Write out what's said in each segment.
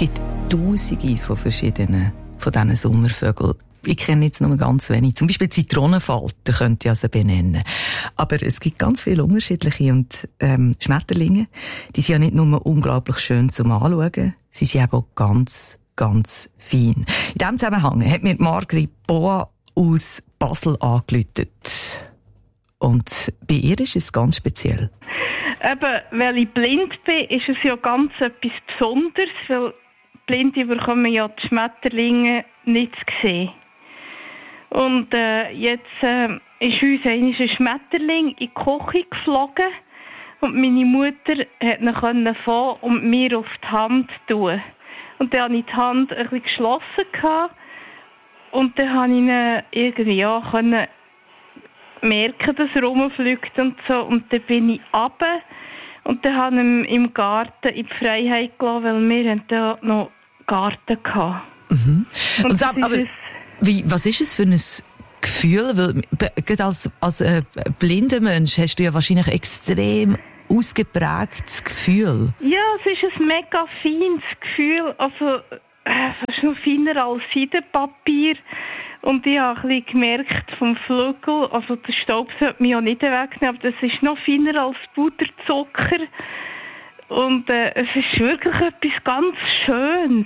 gibt Tausende von verschiedenen von diesen Sommervögeln. Ich kenne jetzt nur ganz wenig. Zum Beispiel Zitronenfalter könnte ich also benennen. Aber es gibt ganz viele unterschiedliche. Und Schmetterlinge, die sind ja nicht nur unglaublich schön zum Anschauen, sie sind eben auch ganz, ganz fein. In diesem Zusammenhang hat mir Margrit Boa aus Basel angerufen. Und bei ihr ist es ganz speziell. Eben, weil ich blind bin, ist es ja ganz etwas Besonderes, weil Blinde bekommen ja die Schmetterlinge nicht zu sehen. Und jetzt ist uns einmal ein Schmetterling in die Küche geflogen und meine Mutter hat ihn fangen und mir auf die Hand tun. Und dann hatte ich die Hand ein bisschen geschlossen gehabt, und dann konnte ich ihn irgendwie können merken, dass er rumfliegt und so. Und dann bin ich runter und dann habe ich ihn im Garten in die Freiheit gelassen, weil wir da noch Garten hatten. Mhm. Und aber was ist es für ein Gefühl? Weil gerade als blinder Mensch hast du ja wahrscheinlich extrem ausgeprägtes Gefühl. Ja, es ist ein mega feines Gefühl. Also, fast noch feiner als Seidenpapier. Und ich habe ein bisschen gemerkt vom Flügel, also der Staub sollte mich ja nicht wegnehmen, aber das ist noch feiner als Puderzucker. Und es ist wirklich etwas ganz Schönes.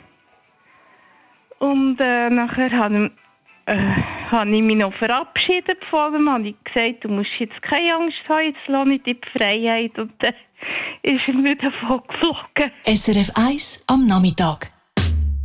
Und nachher habe ich mich noch verabschiedet von ihm, habe ich gesagt, du musst jetzt keine Angst haben, jetzt lasse ich dich die Freiheit. Und dann ist er wieder davon geflogen. SRF 1 am Nachmittag.